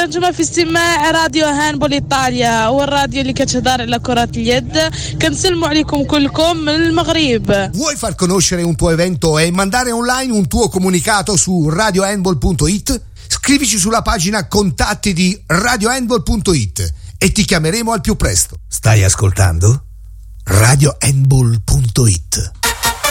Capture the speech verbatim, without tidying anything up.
رنجمة في استماع راديو هاندبول إيطاليا والراديو اللي كتهدر على كرة اليد. كنسلموا عليكم كلكم من المغرب. Vuoi far conoscere un tuo evento e mandare online un tuo comunicato su radio handball punto it? Scrivici sulla pagina contatti di radio handball punto it e ti chiameremo al più presto. Stai ascoltando? radio handball punto it